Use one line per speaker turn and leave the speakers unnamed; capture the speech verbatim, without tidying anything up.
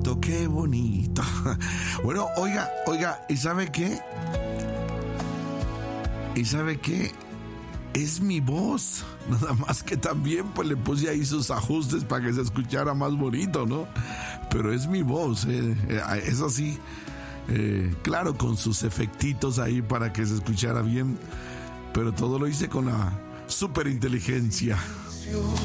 bonito, qué bonito. Bueno, oiga, oiga, ¿y sabe qué? ¿Y sabe qué? Es mi voz. Nada más que también pues le puse ahí sus ajustes para que se escuchara más bonito, ¿no? Pero es mi voz, eh. Es así. Eh, claro, con sus efectitos ahí para que se escuchara bien. Pero todo lo hice con la superinteligencia.